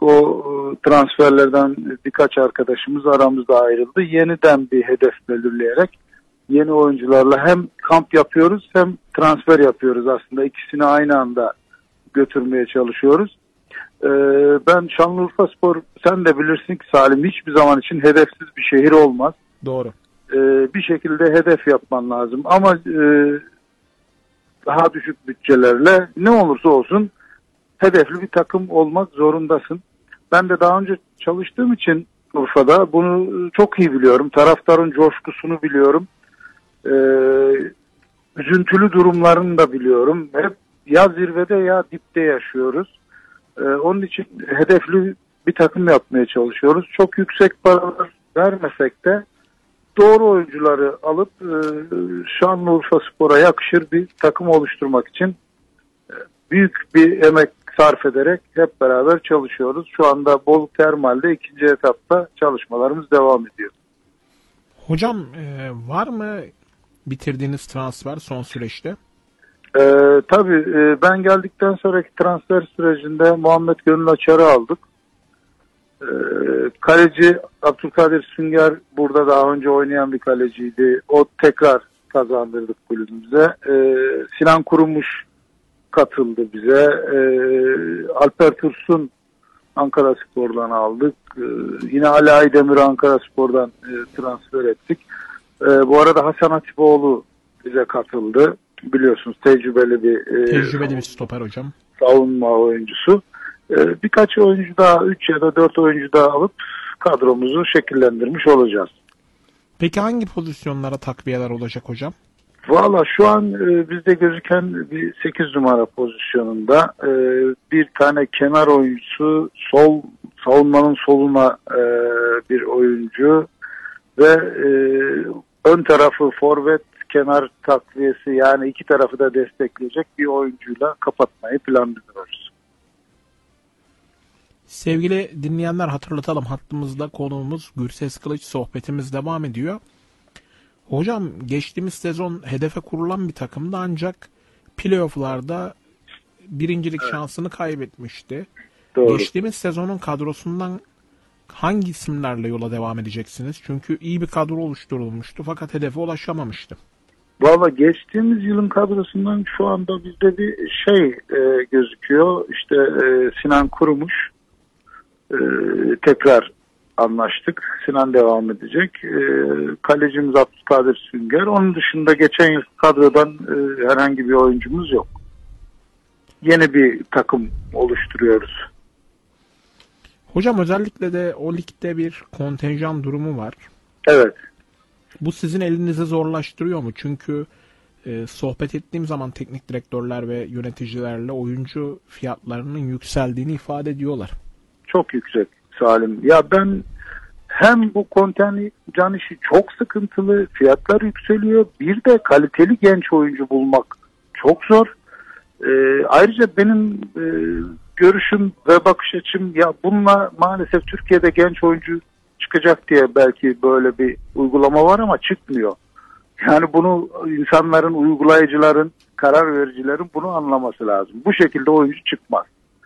O transferlerden birkaç arkadaşımız aramızda ayrıldı. Yeniden bir hedef belirleyerek yeni oyuncularla hem kamp yapıyoruz hem transfer yapıyoruz. Aslında ikisini aynı anda götürmeye çalışıyoruz. Ben Şanlıurfaspor, sen de bilirsin ki Salim, hiçbir zaman için hedefsiz bir şehir olmaz. Doğru. Bir şekilde hedef yapman lazım ama daha düşük bütçelerle ne olursa olsun hedefli bir takım olmak zorundasın. Ben de daha önce çalıştığım için Urfa'da bunu çok iyi biliyorum. Taraftarın coşkusunu biliyorum. Üzüntülü durumlarını da biliyorum. Hep ya zirvede ya dipte yaşıyoruz. Onun için hedefli bir takım yapmaya çalışıyoruz. Çok yüksek paralar vermesek de doğru oyuncuları alıp Şanlıurfaspor'a yakışır bir takım oluşturmak için büyük bir emek sarf ederek hep beraber çalışıyoruz. Şu anda Bolu Termal'de 2. etapta çalışmalarımız devam ediyor. Hocam var mı bitirdiğiniz transfer son süreçte? Tabii ben geldikten sonraki transfer sürecinde Muhammed Gönül Açar'ı aldık. Kaleci Abdülkadir Sünger burada daha önce oynayan bir kaleciydi. O tekrar kazandırdık kulübümüze. Sinan Kurumuş katıldı bize. Alper Tursun Ankaraspor'dan aldık. Yine Ali Aydemir Ankaraspor'dan transfer ettik. Bu arada Hasan Hatipoğlu bize katıldı. Biliyorsunuz tecrübeli bir stoper hocam. Savunma oyuncusu. Birkaç oyuncu daha, 3 ya da 4 oyuncu daha alıp kadromuzu şekillendirmiş olacağız. Peki hangi pozisyonlara takviyeler olacak hocam? Valla şu an bizde gözüken bir 8 numara pozisyonunda bir tane kenar oyuncusu, savunmanın soluna bir oyuncu ve ön tarafı forvet, kenar takviyesi, yani iki tarafı da destekleyecek bir oyuncuyla kapatmayı planlıyoruz. Sevgili dinleyenler, hatırlatalım, hattımızda konuğumuz Gürses Kılıç, sohbetimiz devam ediyor. Hocam geçtiğimiz sezon hedefe kurulan bir takımdı ancak playoff'larda birincilik şansını kaybetmişti. Doğru. Geçtiğimiz sezonun kadrosundan hangi isimlerle yola devam edeceksiniz? Çünkü iyi bir kadro oluşturulmuştu fakat hedefe ulaşamamıştı. Valla geçtiğimiz yılın kadrosundan şu anda bizde bir gözüküyor. İşte Sinan Kurumuş tekrar anlaştık. Sinan devam edecek. Kalecimiz Abdülkadir Sünger. Onun dışında geçen yıl kadrodan herhangi bir oyuncumuz yok. Yeni bir takım oluşturuyoruz. Hocam özellikle de o ligde bir kontenjan durumu var. Evet. Bu sizin elinizi zorlaştırıyor mu? Çünkü sohbet ettiğim zaman teknik direktörler ve yöneticilerle oyuncu fiyatlarının yükseldiğini ifade ediyorlar. Çok yüksek Salim. Ya ben hem bu kontenjan işi çok sıkıntılı, fiyatlar yükseliyor. Bir de kaliteli genç oyuncu bulmak çok zor. Ayrıca benim görüşüm ve bakış açım, ya bununla maalesef Türkiye'de genç oyuncu çıkacak diye belki böyle bir uygulama var ama çıkmıyor. Yani bunu insanların, uygulayıcıların, karar vericilerin bunu anlaması lazım. Bu şekilde oyuncu çıkmaz.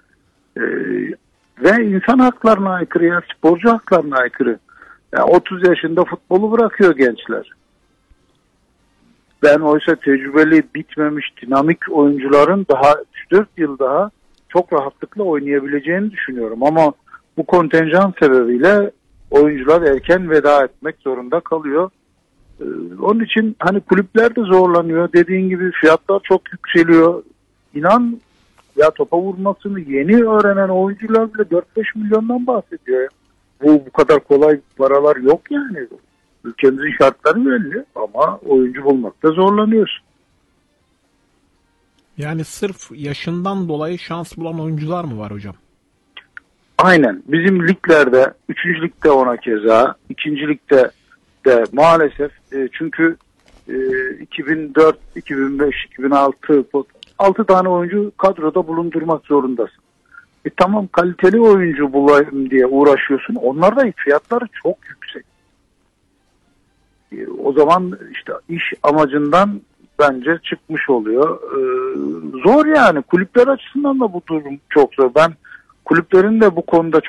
Ve insan haklarına aykırı, ya sporcu haklarına aykırı. Yani 30 yaşında futbolu bırakıyor gençler. Ben oysa tecrübeli, bitmemiş, dinamik oyuncuların daha 3-4 yıl daha çok rahatlıkla oynayabileceğini düşünüyorum. Ama bu kontenjan sebebiyle oyuncular erken veda etmek zorunda kalıyor. Onun için hani kulüpler de zorlanıyor. Dediğin gibi fiyatlar çok yükseliyor. İnan ya, topa vurmasını yeni öğrenen oyuncular bile 4-5 milyondan bahsediyor. Bu kadar kolay paralar yok yani. Ülkemizin şartları belli ama oyuncu bulmakta zorlanıyorsun. Yani sırf yaşından dolayı şans bulan oyuncular mı var hocam? Aynen. Bizim liglerde, 3. ligde ona keza, 2. ligde de maalesef çünkü 2004, 2005, 2006 6 tane oyuncu kadroda bulundurmak zorundasın. Tamam, kaliteli oyuncu bulayım diye uğraşıyorsun. Onlar da fiyatları çok yüksek. O zaman işte iş amacından bence çıkmış oluyor. Zor yani. Kulüpler açısından da bu durum çok zor. Ben kulüplerin de bu konuda